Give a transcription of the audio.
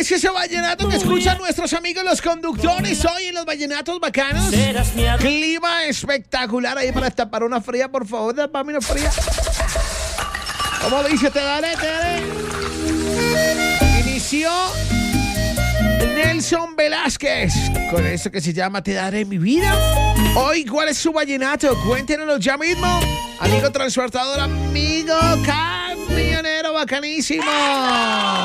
es ese vallenato que escuchan nuestros amigos los conductores hoy en los vallenatos bacanos? Clima espectacular ahí para tapar una fría, por favor, tapame una fría. ¿Cómo dice? Te daré. Inició Nelson Velázquez con eso que se llama Te daré mi vida. Hoy, ¿cuál es su vallenato? Cuéntenos ya mismo. Amigo transportador, amigo camionero bacanísimo.